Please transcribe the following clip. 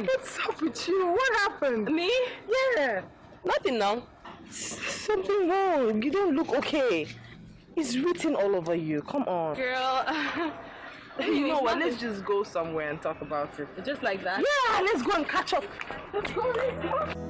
doing? What's up with you? What happened? Me? Yeah. Nothing now. Something wrong. You don't look okay. It's written all over you. Come on. Girl. You know what? Let's just go somewhere and talk about it. Just like that? Yeah, let's go and catch up. Let's go.